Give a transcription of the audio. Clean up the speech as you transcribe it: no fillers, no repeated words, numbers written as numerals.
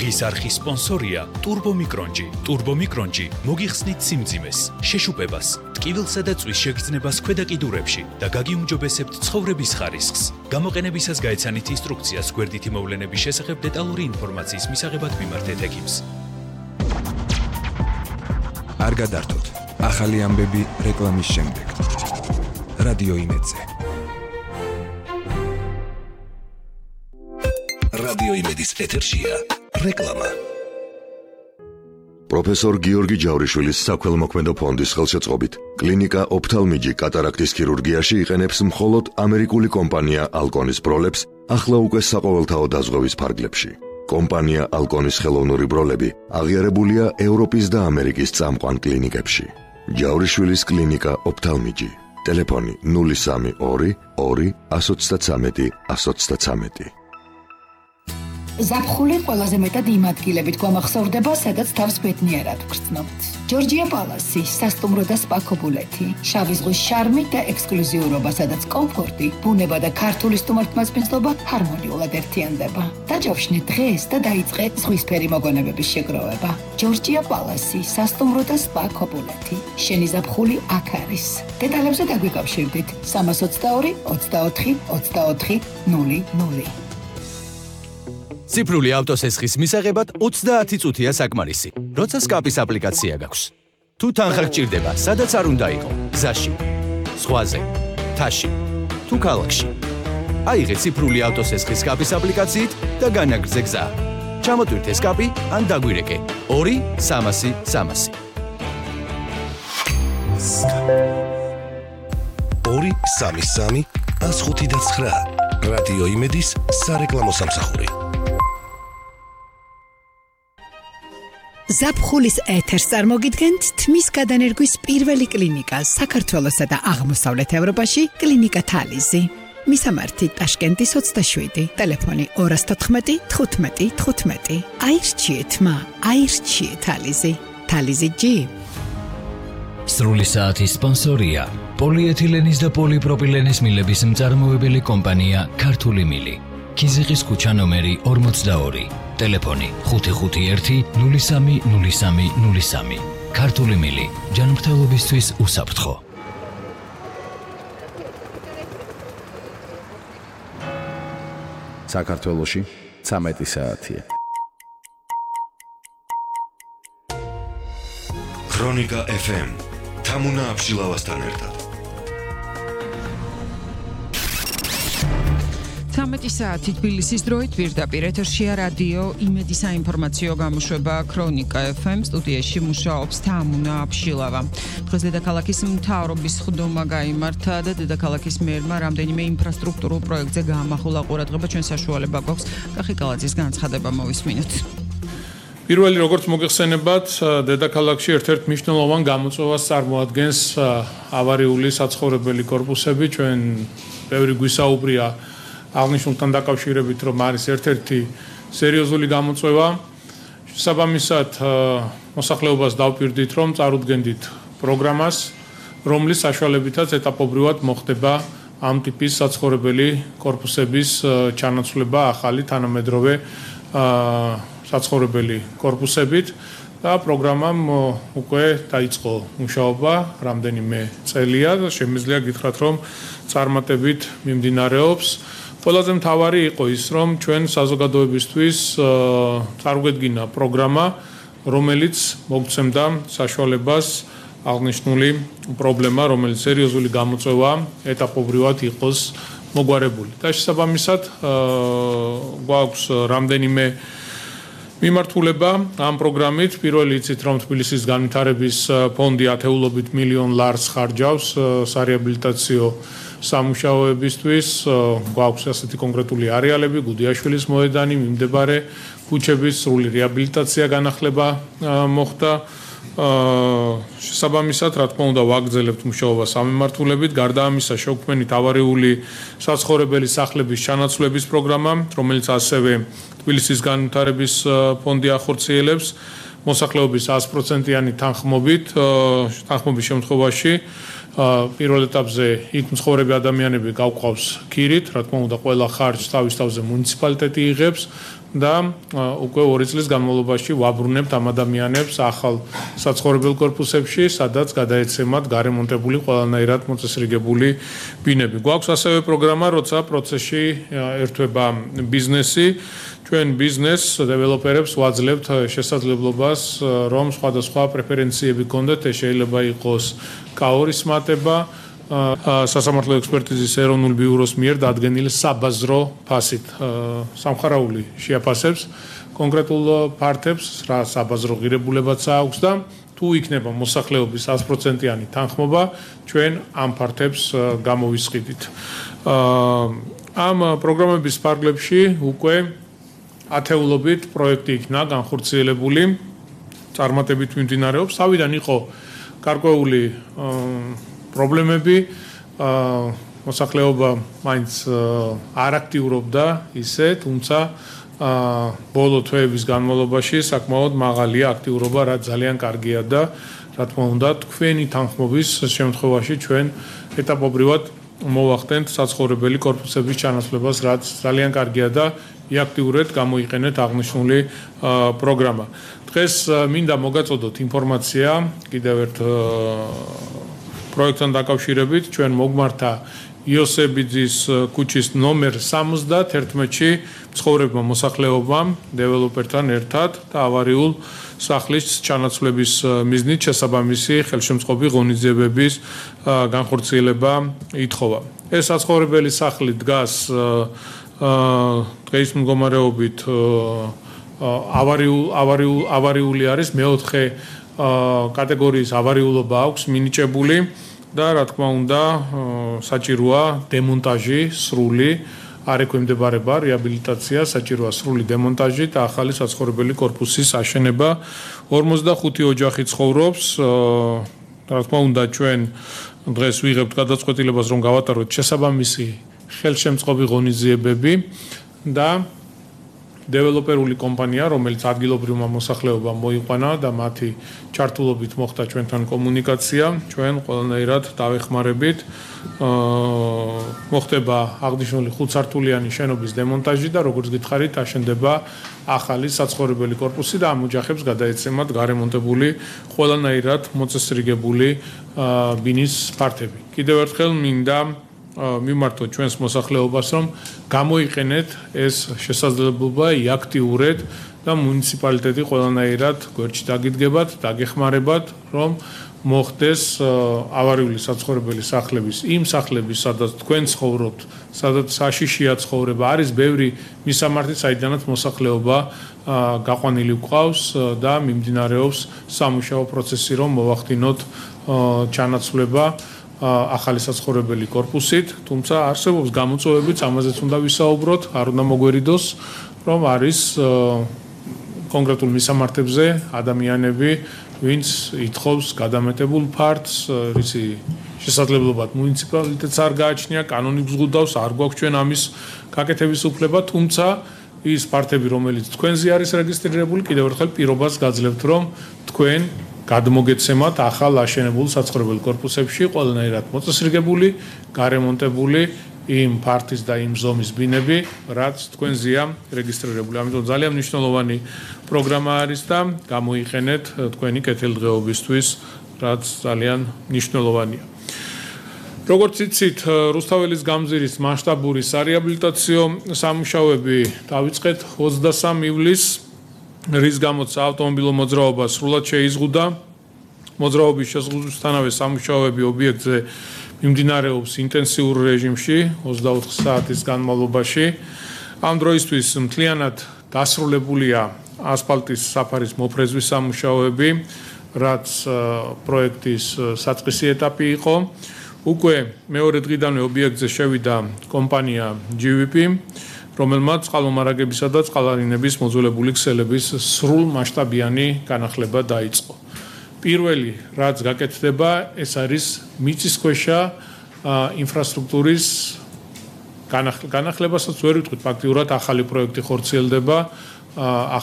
დღის არხის სპონსორია ტურბომიკრონჯი. ტურბომიკრონჯი მოგიხსნით სიმძიმეს, შეშუპებას, ტკივილსა და წვის შეგრძნებას ქვედა კიდურებში და გაგიუმჯობესებთ ცხოვრების ხარისხს. გამოყენებისას გაეცანით ინსტრუქციას გვერდითი მოვლენების შესახებ დეტალური ინფორმაციის მისაღებად მიმართეთ ექიმს. არ გადართოთ. ახალი ამბები რეკლამის შემდეგ. რადიო იმედზე. რადიო იმედის ეთერშია რეკლამა. პროფესორ გიორგი ჯავრიშვილის საქველმოქმედო ფონდის ხელშეწყობით კლინიკა ოფთალმიჯი კატარაქტის ქირურგიაში იყენებს მხოლოდ ამერიკული კომპანია ალკონის ბროლებს ახლა უკვე საყოველთაო დაზღვევის ფარგლებში. კომპანია ალკონის ხელოვნური ბროლები აღიარებულია ევროპის და ამერიკის წამყვან კლინიკებში. ჯავრიშვილის კლინიკა ოფთალმიჯი. ტელეფონი 032 2 133 133. ზაფხული ყველაზე მეტად იმ ადგილებით გვამახსოვრდება, სადაც თავს ბედნიერად ვგრძნობთ. ჯორჯია პალასი, სასტუმრო და სპა ქობულეთი, შავი ზღვის შარმი და ექსკლუზიურობა, სადაც კომფორტი, ბუნება და ქართული სტუმართმასპინძლობა ჰარმონიულად ერთიანდება. დაჯავშნე დღეს და დაიწყე ზღვისფერი მოგონებების შეგროვება. ჯორჯია პალასი, სასტუმრო და სპა ქობულეთი. შენი ზაფხული აქ არის. დეტალებზე დაგვიკავშირდით 322 24 24 00. ციფრული ავტოსესხის მისაღებად 30 წუთია საკმარისი. როცა სკაპის აპლიკაცია გაქვს. თუ თანხა გჭირდება, სადაც არ უნდა იყო, გზაში, ზღვაზე, მთაში, თუ ქალაქში. აიღე ციფრული ავტოსესხის სკაპის აპლიკაციით და განაგრძე გზა. ჩამოტვირთე სკაპი ან დაგვირეკე 2 300 300. 2 300 159. რადიო იმედის სარეკლამო სამსახური. ზაფხულის ეთერს წარმოგიდგენთ თმის გადანერგვის პირველი კლინიკა საქართველოსა და აღმოსავლეთ ევროპაში კლინიკა თალიზი. მისამართი ტაშკენტის 27, ტელეფონი 214 15 15. აირჩიეთ მა, აირჩიეთ თალიზი. თალიზი G. სრული საათის სპონსორია პოლიეთილენის და პოლიპროპილენის მილების მწარმოებელი კომპანია ქართული მილი. ქიზიყის ქუჩა ნომერი 42. ტელეფონი 551 03 03 03. ქართული მილი, ჯანმრთელობისთვის უსაფრთხო. საქართველოში 13 საათია. ქრონიკა FM. თამუნა აბშილავასთან ერთად. 13 საათი თბილისის დროით პირდაპირ ეთერშია რადიო იმედის საინფორმაციო გამოშვება ქრონიკა FM. სტუდიაში მუშაობს თამუნა აბშილავა. დღეს დედაქალაქის მთავრობის ხდომა გაიმართა და დედაქალაქის მერმა რამდენიმე ინფრასტრუქტურულ პროექტზე გაამახვილა ყურადღება. ჩვენ საშუალება გვაქვს კახიკალაძის განცხადება მოვისმინოთ. პირველი როგორც მოგეხსენებათ, დედაქალაქში ერთ-ერთ მნიშვნელოვან გამოწვევას წარმოადგენს ავარიული საცხოვრებელი კორპუსები. ჩვენ ბევრი გვისაუბრია აღნიშნულთან დაკავშირებით, რომ არის ერთ-ერთი სერიოზული გამოწვევა. შესაბამისად, მოსახლეობას დავპირდით, რომ წარუდგენდით პროგრამას, რომლის საშუალებითაც ეტაპობრივად მოხდება ამ ტიპის საცხოვრებელი კორპუსების ჩანაცვლება ახალი თანამედროვე საცხოვრებელი კორპუსებით და პროგრამამ უკვე დაიწყო მუშაობა რამდენიმე წელია და შემიძლია გითხრათ, რომ წარმატებით მიმდინარეობს. ყველაზე მთავარი იყო ის, რომ ჩვენ საზოგადოებისთვის წარუგვედგინა პროგრამა, რომელიც მოგცემდა საშუალებას აღნიშნული პრობლემა, რომელიც სერიოზული გამოწვევა ეტაპობრივად იყოს მოგვარებული. და შესაბამისად გვაქვს რამდენიმე მიმართულება ამ პროგრამით. პირველი იცით, რომ თბილისის განვითარების ფონდი ათეულობით მილიონ ლარს ხარჯავს სარეაბილიტაციო სამუშაოებისთვის. გვაქვს ასეთი კონკრეტული არეალები, გუდიაშვილის მოედანი, მიმდებარე ქუჩების სრული რეაბილიტაცია განახლება მოხდა. შესაბამისად, რა თქმა უნდა, ვაგრძელებთ მუშაობას ამ მიმართულებით. გარდა ამისა, შევქმნით ავარიული საცხოვრებელი სახლების ჩანაცვლების პროგრამა, რომელიც ასევე თბილისის განვითარების ფონდი ახორციელებს მოსახლეობის 100%-იანი თანხმობის შემთხვევაში. პირველ ეტაპზე იქ მცხოვრები ადამიანები გავყავს ქირით, რა თქმა უნდა, ყველა ხარჯს თავის თავზე მუნიციპალიტეტი იღებს. და უკვე 2 წლის განმავლობაში ვაბრუნებთ ამ ადამიანებს ახალ საცხოვრებელ კორპუსებში, სადაც გადაეცემათ გარემონტებული ყველანაირად მოწესრიგებული ბინები. გვაქვს ასევე პროგრამა, როცა პროცესში ერთვება ბიზნესი, ჩვენ ბიზნეს დეველოპერებს ვაძლევთ შესაძლებლობას, რომ სხვადასხვა პრეფერენციები გქონდეთ, ეს შეიძლება იყოს კაორის მატება, სასამართლო ექსპერტიზის ეროვნულ ბიუროს მიერ დადგენილი საბაზრო ფასით. სამხარაული შეაფასებს კონკრეტულ ფართებს, რა საბაზრო ღირებულებაც აქვს და თუ იქნება მოსახლეობის 100%-იანი თანხმობა, ჩვენ ამ ფართებს გამოვისყიდით. ამ პროგრამების ფარგლებში უკვე ათეულობით პროექტი იქნა განხორციელებული, წარმატებით მიმდინარეობს. თავიდან იყო გარკვეული პრობლემები, მოსახლეობა მაინც არ აქტიურობდა ისე, თუმცა ბოლო თვეების განმავლობაში საკმაოდ მაღალია აქტიურობა, რაც ძალიან კარგია და რა თქმა უნდა, თქვენი თანხმობის შემთხვევაში ჩვენ ეტაპობრივად მოვახდენთ საცხოვრებელი კორპუსების ჩანაცვლებას, რაც ძალიან კარგია და იაქტიურეთ გამოიყენეთ აღნიშნული პროგრამა. დღეს მინდა მოგაწოდოთ ინფორმაცია კიდევ ერთ პროექტთან დაკავშირებით, ჩვენ მოგმართა იოსებიძის ქუჩის ნომერ 71-ში მცხოვრებმა მოსახლეობამ დეველოპერთან ერთად და ავარიულ სახლის ჩანაცვლების მიზნით შესაბამისი ხელშემწყობი ღონისძიებების განხორციელება ითხოვა. ეს საცხოვრებელი სახლი დგას დღეის მდგომარეობით ავარიული არის, მეოთხე კატეგორიის ავარიულობა აქვს მინიჭებული და რა თქმა უნდა საჭიროა დემონტაჟი სრული, არ ექვემდებარება რეაბილიტაცია, საჭიროა სრული დემონტაჟი და ახალი საცხოვრებელი კორპუსის აშენება. 45 ოჯახი ცხოვრობს, რა თქმა უნდა ჩვენ დღეს ვიღებთ გადაწყვეტილებას, რომ გავატაროთ შესაბამისი ხელშემწყობი ღონისძიებები და დეველოპერული კომპანია, რომელიც ადგილობრივმა მოსახლეობამ მოიყვანა და მათი ჩართულობით მოხდა ჩვენთან კომუნიკაცია, ჩვენ ყველანაირად დავეხმარებით. მოხდება აღნიშნული 5-სართულიანი შენობის დემონტაჟი და როგორც გითხარით, აშენდება ახალი საცხოვრებელი კორპუსი და ამ ოჯახებს გადაეცემათ გარემონტებული ყველანაირად მოწესრიგებული ბინის ფართები. კიდევ ერთხელ მინდა მიმართოთ ჩვენს მოსახლეობას, რომ გამოიყენეთ ეს შესაძლებლობა, იაქტიურეთ და მუნიციპალიტეტი ყველანაირად გვერდში დაგიდგებათ, დაგეხმარებათ, რომ მოხდეს ავარიული საცხოვრებელი სახლების, იმ სახლების, სადაც თქვენ ცხოვრობთ, სადაც საშიშია ცხოვრება, არის ბევრი მისამართი, საიდანაც მოსახლეობა გაყვანილი გვყავს და მიმდინარეობს სამუშაო პროცესი, რომ მოვახდინოთ ჩანაცვლება ახალი საცხოვრებელი კორპუსით, თუმცა არსებობს გამოწვევებიც, ამაზეც უნდა ვისაუბროთ, არ უნდა მოგვერიდოს, რომ არის კონკრეტულ მისამართებზე ადამიანები, ვინც ითხოვს გადამეტებულ ფართს, რისი შესაძლებლობად მუნიციპალიტეტს არ გააჩნია, კანონი გზღუდავს, არ გვაქვს ჩვენ ამის გაკეთების უფლება, თუმცა ის ფართები, რომელიც თქვენზე არის რეგისტრირებული, კიდევ ერთხელ პირობას გაძლევთ, რომ თქვენ გადმოგეცემათ ახალ აშენებულ საცხოვრებელ კორპუსებში ყველანაირად მოწესრიგებული, გარემონტებული იმ ფართის და იმ ზომის ბინები, რაც თქვენზეა რეგისტრირებული. ამიტომ ძალიან მნიშვნელოვანი პროგრამა არის და გამოიყენეთ თქვენი კეთილდღეობისთვის, რაც ძალიან მნიშვნელოვანია. როგორც იცით, რუსთაველის გამზირის მასშტაბური სარეაბილიტაციო სამუშაოები დაიწყეთ 23 ივლისს, რის გამოც ავტომობილო მოძრაობა სრულად შეიზღუდა. მოძრაობის შეზღუდვისთანავე სამუშაოები ობიექტზე მიმდინარეობს ინტენსიურ რეჟიმში 24 საათის განმავლობაში. ამ დროისთვის მთლიანად დასრულებულია ასფალტის საფარის მოფრეზვის სამუშაოები, რაც პროექტის საწყისი ეტაპი იყო. უკვე მეორე დღიდანვე ობიექტზე შევიდა კომპანია GVP, რომელმაც წყალმომარაგებისა და წყალარინების მოძველებული ქსელების სრულ მასშტაბიანი განახლება დაიწყო. პირველი, რაც გაკეთდება, ეს არის მიწისქვეშა ინფრასტრუქტურის განახლებასაც ვერ ვიტყვით, ფაქტიურად ახალი პროექტი ხორციელდება,